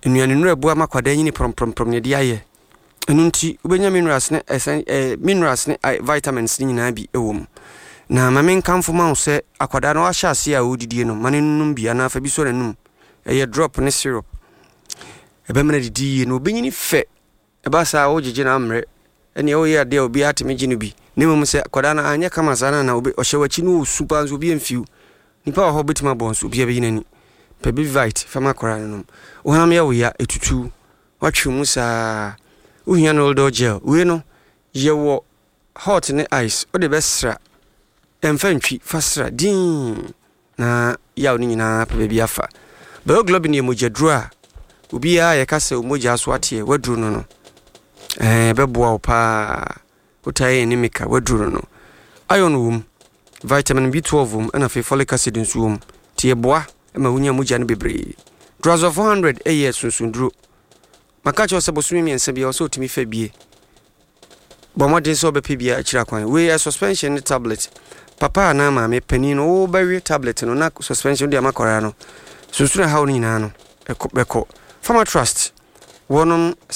Nnuane nura bua makwadan nyini prom ne de aye. Enu nti ubenya minerals ne vitamins ni nyina bi ewom. Na mame nkamfo ma wo se akwada no ahya ase a odidie no mane num bi ana fa bi so nanum. Eye drop ne syrup. Ebe mena didi no obenyini fe. Eba sa wo jeje na amre. Ene wo ye ade obi atime ginu bi. Ne mum se akwada na anya kama sana na obi ohyewachi no super nso obi emfiu. Nipa ho betima bonso obi abe yinani. Pebi vite fama kwara no. Wo ham ye wo ya etutu. Watwe mu sa uhia no old gel. We no ye wo hot ne ice. O de besra. Emfantwi fasra din na ya oni nyina pa bia afa. Bioglobin ye mojadru a obi a ye kase omoja so ate wadru no beboa opa utaye anemika wadru no. Iron wom, vitamin B12 wom, and folic acid nso wom. Tie boa ma wunya moja no bebre. Drugs of 400 years sunsundru. Maka cho sebosumi miense bia so timi fa bie. Bomodin so bepe bia akira kwan. We a suspension tablet. Papa na mama penino o bawie tablet no na suspension dia makora no. Susure hawo ni na no. Ekọ. Farmer Trust. Wonom